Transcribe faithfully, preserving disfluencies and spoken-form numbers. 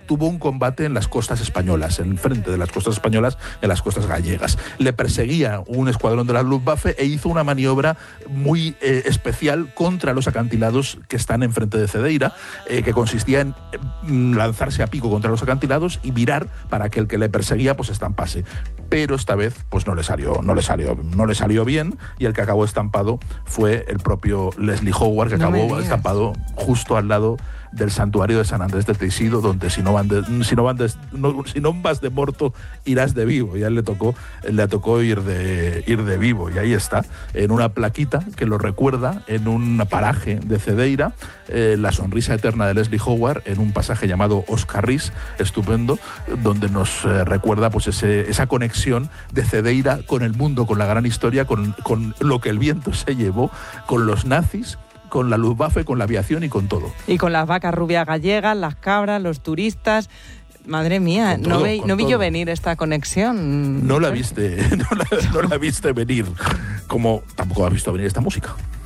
tuvo un combate en las costas españolas, en frente de las costas españolas, en las costas gallegas. Le perseguía un escuadrón de la Luftwaffe e hizo una maniobra muy eh, especial contra los acantilados que están enfrente de Cedeira, eh, que consistía en eh, lanzarse a pico contra los acantilados y virar para que el que le perseguía pues estampase. Pero esta vez pues no le salió, no le salió, no le salió bien, y el que acabó estampado fue el propio Leslie Howard, que No acabó estampado justo al lado del santuario de San Andrés de Teixido, donde si no van de, si no van de, no, si no vas de muerto, irás de vivo. Y a él le tocó, le tocó ir de ir de vivo. Y ahí está, en una plaquita que lo recuerda, en un paraje de Cedeira, eh, la sonrisa eterna de Leslie Howard, en un pasaje llamado Oscar Ris, estupendo, donde nos eh, recuerda pues ese, esa conexión de Cedeira con el mundo, con la gran historia, con, con lo que el viento se llevó, con los nazis, con la Luftwaffe, con la aviación y con todo. Y con las vacas rubias gallegas, las cabras, los turistas. Madre mía, Con todo, no, ve, con no vi todo. yo venir esta conexión. No la viste, no la, no la viste venir, como tampoco has visto venir esta música.